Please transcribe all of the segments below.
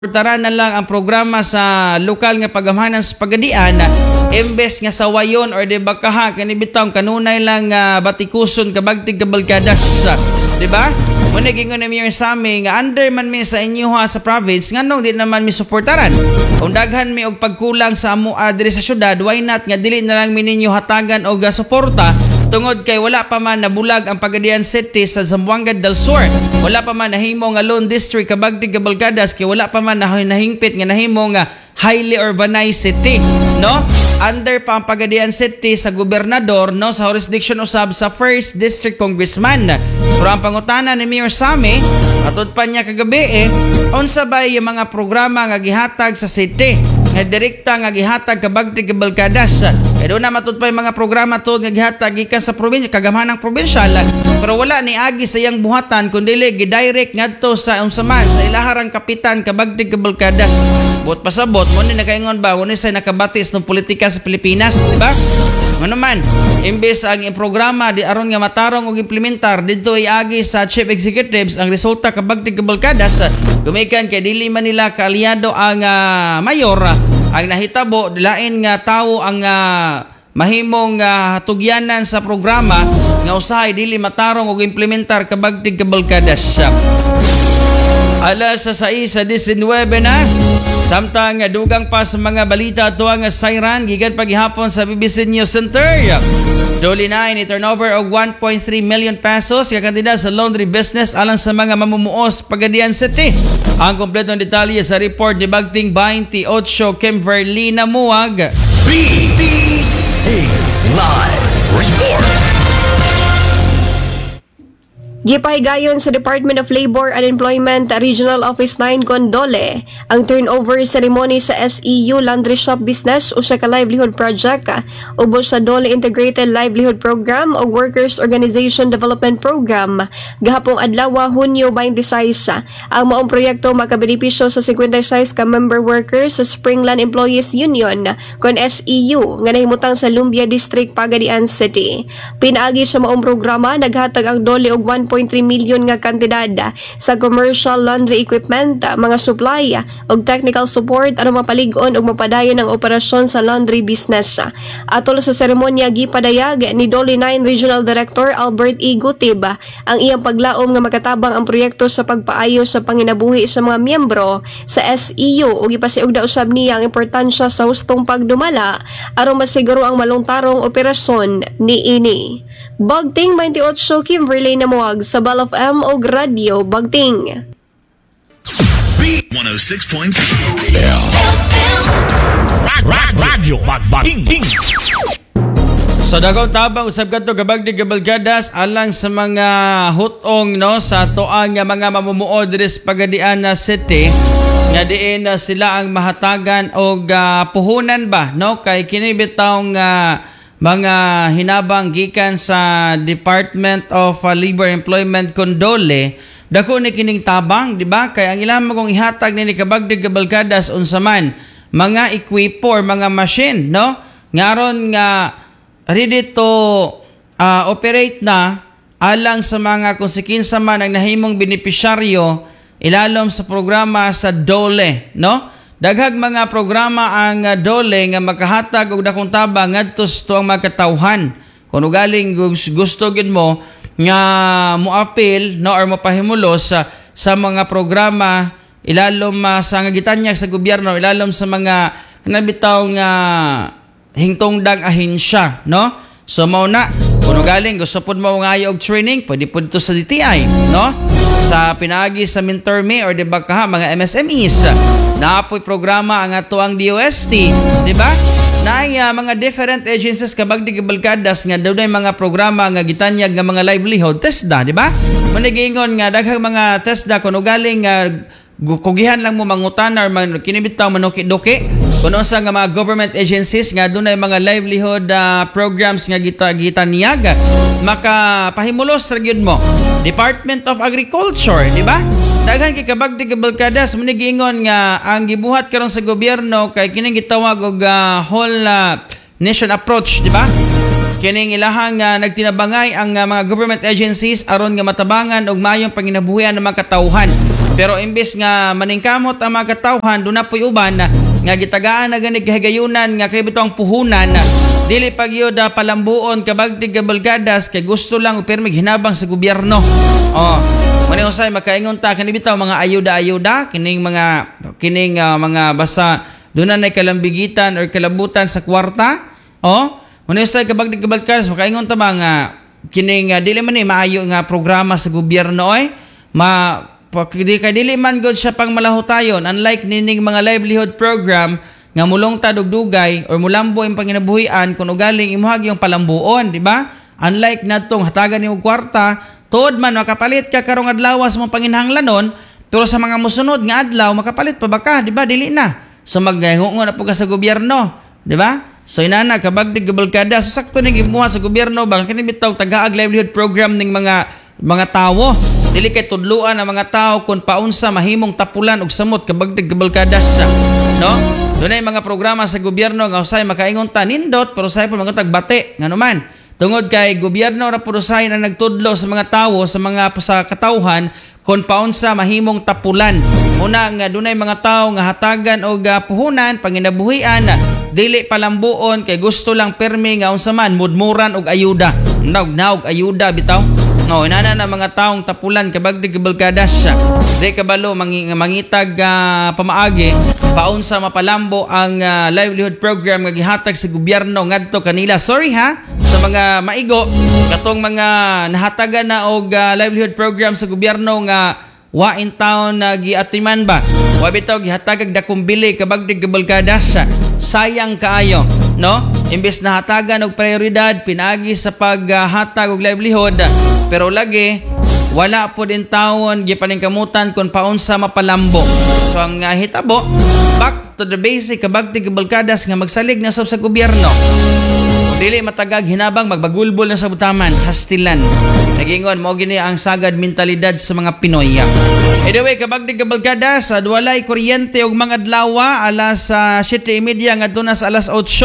Tara na lang ang programa sa lokal nga pagamhanan sa pagadian imbes nga sawayon or di ba kaha kanibitaw kanunay lang batikuson kabagtig kabalkadas, di ba? Muna gingon na miyer sa amin nga under man mi sa inyo ha sa province nganong di naman mi suportaran. Kung daghan mi og pagkulang sa amo diri sa syudad, why not nga dili na lang mi ninyo hatagan og suporta tungod kay wala pa man nabulag ang Pagadian City sa Zamboanga del Sur. Wala pa man nahimo nga Lone District kabagdig kabalkadas kay wala pa man nahingpit nga nahimo nga Haile or Vanay City, no? Under pa ang Pagadian City sa gobernador, no, sa jurisdiction usab sa 1st District Congressman. Pero ang pangutana ni Mayor Sammy atod pa niya kagabi unsa ba yung mga programa nga gihatag sa city nga direkta nga gihatag kabagdig kabalkadas. Kaya doon na matod pa yung mga programa to nga gihatag gikan sa probinsya kagamhanang probinsyal pero wala ni agi sa iyang buhatan kundi gidirect ngadto sa unsaman sa ilaharang kapitan kabagdig kabalkadas. Bot pasabot mo ni nakaingon ba wala say nakabatis ng politika sa Pilipinas, di ba? Ano man, imbes ang programa di aron nga matarong og implementar didto iagi sa chief executives ang resulta kabagdig kabalkadas gumikan kay dili man nila kaalyado ang mayor ang nahitabo dilain nga tawo ang mahimong hatugyanan sa programa nga usahay dili matarong og implementar kabagdig kabalkadas. Alas sa 6:19 na samtang dugang pa sa mga balita tuwang siren gikan paghihapon sa BBC News Center. Duli na ni turnover og 1.3 million pesos nga kantidad sa laundry business alang sa mga mamumuos Pagadian City. Ang kompletong detalye sa report ni Bagting 28 Kimberly Namuag. BBC Live Report. Gipahigayon sa Department of Labor and Employment Regional Office 9 Condole ang turnover ceremony sa SEU Laundry Shop Business o sa livelihood project ubos sa Dole Integrated Livelihood Program o Workers Organization Development Program. Gahapong adlaw Hunyo 26 ang maong proyekto makabenepisyo sa 56 ka member workers sa Springland Employees Union kon SEU nga nahimutang sa Lumbia District, Pagadian City. Pinaagi sa maong programa naghatag ang Dole og 1.3 million nga kantidad sa commercial laundry equipment, mga supply ug technical support aron mapalig-on ug mapadayon ang operasyon sa laundry business. Atol sa seremonya gipadayag ni Dole 9 Regional Director Albert E. Gutib ang iyang paglaom nga makatabang ang proyekto sa pagpaayo sa panginabuhi sa mga miyembro sa SEU ug ipasiugda usab niya ang importansya sa hustong pagdumala aron masiguro ang malungtarong operasyon niini. Bagting 28 Kimberly Namuag sa Bal of M og Radio Bagting. B106.7 Radio Bagting. So dagong tabang usab kadto kabagdig kabalkadas alang sa mga hutong no sa tuang nga mga mamumuo diri sa Pagadian City nga diin sila ang mahatagan og puhunan ba no kay kini bitawng mga hinabang gikan sa Department of Labor Employment Condole dako ni kining tabang, di ba? Kay ang ilang kong ihatag ni kabagdig kabalkadas unsa man mga equipo or mga machine, no? Ngaron nga ready to operate na alang sa mga konsekensa man ang nahimong benepisyaryo ilalom sa programa sa Dole, no? Daghag mga programa ang Dole nga makahatag og dakong tabang ngadto sa tuang mga katawhan. Kung galing gusto gid mo nga moapil no or mapahimulos sa mga programa ilalom sa nga gitanyag sa gobyerno ilalom sa mga nabitaw nga hingtungdang ahensya, no? So mao na kung galing gusto pud mo nga og training pwede pud to sa DTI, no? Sa pinaagi sa Minterme or di ba kaha mga MSMEs naapoy programa ang atuang DOST, di ba? Naay mga different agencies kabagdig kabalkadas nga daw mga programa nga gitanyag nga mga livelihood TESDA, di ba? Manigingon nga daghang mga TESDA kuno galing kugihan lang mo mangutan or kinibitaw manuki-duki kuno sa nga mga government agencies nga dunay mga livelihood programs nga gitanyag makapahimulos ra gyud mo. Department of Agriculture, di ba? Daghan kay kabagdig kabalkadas manigingon nga ang gibuhat karon sa gobyerno kay kining gitawag og whole nation approach, di ba? Kining ilahang nagtinabangay ang mga government agencies aron nga matabangan og mayong panginabuhian ng mga katawhan. Pero imbes nga maningkamot ang mga katawhan, doon na po'y uban nga gitagaan na ganig kahigayunan nga kaya bitong puhunan dili pagyod palambuon kabagtig kabalgadas kay gusto lang upirmig hinabang sa gobyerno. Mani usay makaingon ta kani bitaw mga ayuda kining mga basta doon na kalambigitan or kalabutan sa kwarta. Mani usay kabagtig kabalgadas makaingon ta mga kining dili man ni maayo nga programa sa gobyerno dili man god siya pang malahutayon, unlike nining mga livelihood program nga mulong tadugdugay or mulambo ang panginabuhian kung ugaling imuhag yung palambuon, di ba? Unlike natong hatagan ni og kwarta, tuod man makapalit ka karong adlaw sa mga panginhanglanon, pero sa mga musunod nga adlaw makapalit pa ba ka, di ba? Dili na. So maghungon na po ka sa gobyerno, di ba? So inana kabagdig kabalkada, so sakto ning gimuha sa gobyerno bang kini bitaw tagaag livelihood program ning mga tawo. Dili kay tudluan ang mga tao kung paunsa mahimong tapulan og samot kabagdig kabalkadas, no? Dunay mga programa sa gobyerno nga usay makaingon ta nindot pero usay pa mga tagbate nganuman. Tungod kay gobyerno ra pud usay na nagtudlo sa mga tawo sa katawhan kung paunsa mahimong tapulan. Una nga dunay mga tao nga hatagan og puhunan panginabuhian dili palambuon kay gusto lang permi nga unsa man mudmuran og ayuda. Naog ayuda bitaw. Inana na mga taong tapulan kabagdig kabalkadas di kabalo mangitag pamaagi paunsa mapalambo ang livelihood program nga gihatag sa gobyerno ngadto kanila. Sorry sa mga maigo katong mga nahatagan na og livelihood program sa gobyerno nga wa in town giatiman ba wa bitaw gihatag og dakong bili kabagdig kabalkadas. Sayang kaayo, no? Imbes na hatagan og prioridad pinagi sa paghatag og livelihood pero lagi wala po din taon gipaningkamutan kung paunsa mapalambo. So ang hitabo back to the basic kabagtig kabalkadas nga magsalig na sa gobyerno. Dili matagag hinabang magbagulbol na sa butaman hastilan. Nagingon mo gini ang sagad mentalidad sa mga Pinoy. Anyway, kabagdig kabalkadas walay kuryente og mga adlaw alas 7:30 ngadto na sa alas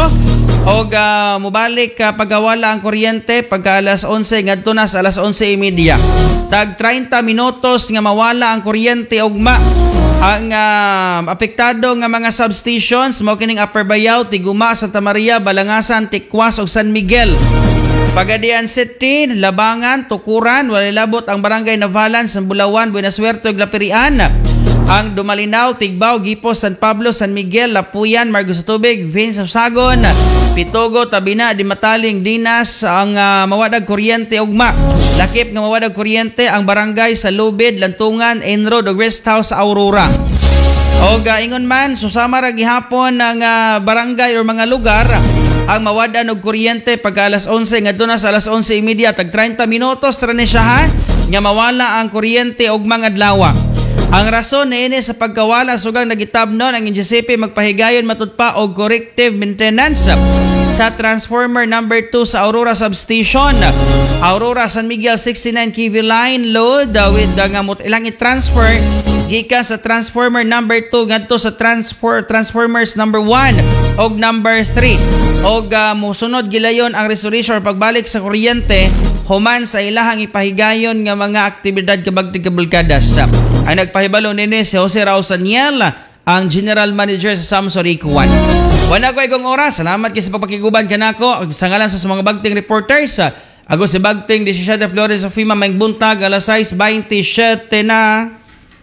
8 og mubalik pagawala ang kuryente pagka alas 11 ngadto na sa alas 11:30. Tag 30 minutos nga mawala ang kuryente ugma ang apektado nga mga substations mao kining Upper Bayaw, Tiguma, Santa Maria, Balangasan, Tikwas ug San Miguel. Pagadian City, Labangan, Tukuran, walay labot ang barangay Navalan, Sambulawan, Buena Suerte ug Lapirian. Ang Dumalinaw, Tigbao, Gipos, San Pablo, San Miguel, Lapuyan, Margos sa Tubig, Vince Sagon, Pitogo, Tabina, Dimataling, Dinas ang mawadag kuryente ugma. Lakip nga mawadag kuryente ang barangay sa Lubid, Lantungan, Enroad ug Rest House sa Aurora. Og ingon man susama ra gihapon ng barangay or mga lugar ang mawadan og kuryente pagka alas 11 ngadto na sa alas 11:30 tag 30 minutos ra ni siya nga mawala ang kuryente og mga adlaw. Ang rason niini sa pagkawala sugang nagitabnon ang NGCP magpahigayon matud pa og corrective maintenance sa transformer number 2 sa Aurora substation. Aurora San Miguel 69 kV line load with ilang i-transfer gikan sa transformer number 2 ngadto sa transformers number 1 og number 3 og mosunod gilayon ang restoration pagbalik sa kuryente human sa ilahang ipahigayon nga mga aktibidad kabagtig kabalkadas. Ang nagpahibalo nini si Jose Rausaniel, ang General Manager sa Samsung Ricuan. Wala ko ikong oras. Salamat kayo sa pagpakiguban kanako sa ngalan sa mga bagting reporters. Ako si Bagting 17 Flores of FIMA Maing Buntag alas 6:27 na.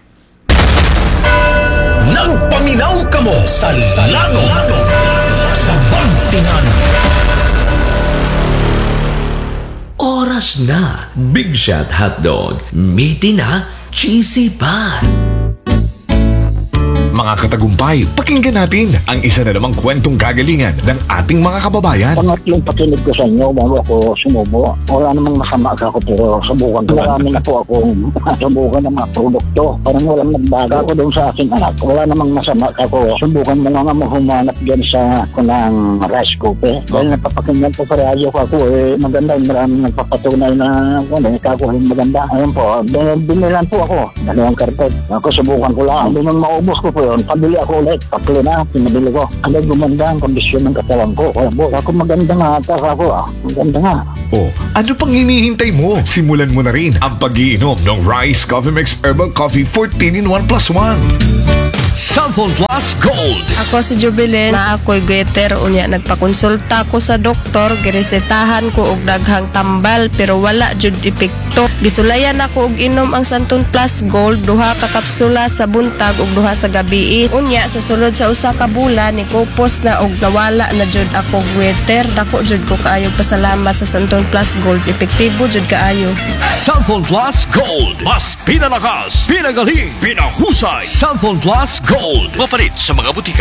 Nagpaminaw ka mo sa lanong sa Bagtingan. Oras na. Big Shot Hotdog. Meaty na. Cheesy pa. Mga katagumpay, pakinggan natin ang isa na namang kwentong kagalingan ng ating mga kababayan. Pangatlong pakinig ko sa inyo bago ako sumubo. Wala namang masama ako pero subukan ko. Marami na po akong subukan ng mga produkto. Parang walang nagbago ako doon sa aking anak. Wala namang masama ako. Subukan mo nga humanap dyan sa kunang rice cooker. Dahil napapakinggan ko sa radyo ko ako maganda. Maraming nagpapatunay na kakuhin maganda. Ayun po, binilan po ako. 2 karton. Ako subukan ko lang. Hindi nang maubos ko po ngayon, pabili ako ulit. Tatlo na, pinabili ko. Ano gumanda ang kondisyon ng katawan ko. Kaya po, ako maganda nga ata ako. Maganda nga. Oh, ano pang hinihintay mo? Simulan mo na rin ang pag-iinom ng Rice Coffee Mix Herbal Coffee 14 in 1 plus 1. Cellphone Plus Gold. Ako si Jubilin, na ako'y goiter unya nagpakonsulta ko sa doktor, giresetahan ko og daghang tambal pero wala jud epekto. Gisulayan ako og inom ang Santon Plus Gold, duha ka kapsula sa buntag ug duha sa gabii. Unya sa sulod sa usa ka bulan ni kupos na og nawala na jud ako goiter. Dako jud ko kaayo pasalamat sa Santon Plus Gold, epektibo jud kaayo. Cellphone Plus Gold. Mas pinalakas, pinagaling, pinahusay. Cellphone Plus Gold. Mapalit sa mga butika.